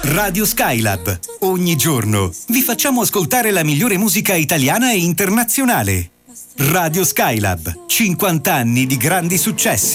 Radio Skylab. Ogni giorno vi facciamo ascoltare la migliore musica italiana e internazionale. Radio Skylab. 50 anni di grandi successi.